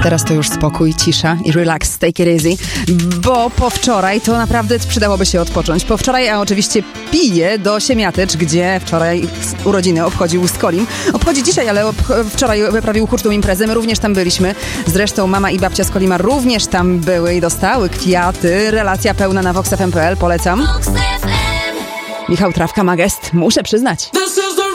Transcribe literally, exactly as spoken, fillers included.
Teraz to już spokój, cisza i relax, take it easy, bo po wczoraj to naprawdę przydałoby się odpocząć. Po wczoraj, a oczywiście piję do Siemiatycz, gdzie wczoraj urodziny obchodził Skolim. Obchodzi dzisiaj, ale ob- wczoraj wyprawił huczną imprezę. My również tam byliśmy. Zresztą mama i babcia Skolima również tam były i dostały kwiaty. Relacja pełna na vox f m kropka p l, polecam. Michał Trawka ma gest, muszę przyznać.